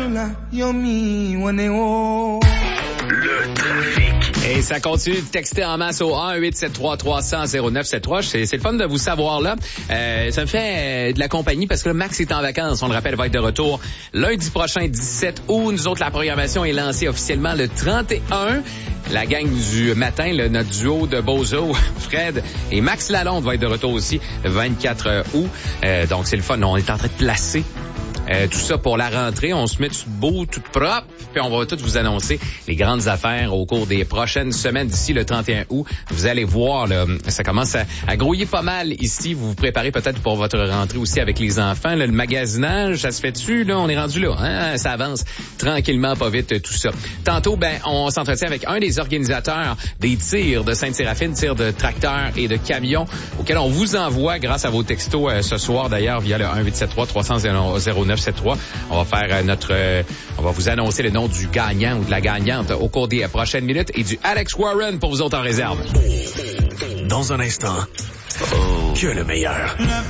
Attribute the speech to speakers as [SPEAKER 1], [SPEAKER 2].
[SPEAKER 1] Le trafic.
[SPEAKER 2] Et ça continue de texter en masse au 1-873-300-0973. C'est le fun de vous savoir là. Ça me fait de la compagnie parce que là, Max est en vacances. On le rappelle, va être de retour lundi prochain, 17 août. Nous autres, la programmation est lancée officiellement le 31. La gang du matin, notre duo de Bozo, Fred et Max Lalonde va être de retour aussi le 24 août. Donc, c'est le fun. On est en train de placer tout ça pour la rentrée. On se met tout beau, tout propre, puis on va tout vous annoncer les grandes affaires au cours des prochaines semaines d'ici le 31 août. Vous allez voir, là, ça commence à grouiller pas mal ici. Vous vous préparez peut-être pour votre rentrée aussi avec les enfants. Là, le magasinage, ça se fait dessus, là, on est rendu là. Hein? Ça avance tranquillement, pas vite, tout ça. Tantôt, on s'entretient avec un des organisateurs des tirs de Sainte-Séraphine, tirs de tracteurs et de camions, auxquels on vous envoie grâce à vos textos ce soir, d'ailleurs, via le 1-873-300-0973. On va faire on va vous annoncer le nom du gagnant ou de la gagnante au cours des prochaines minutes et du Alex Warren pour vous autres en réserve.
[SPEAKER 1] Dans un instant, que le meilleur.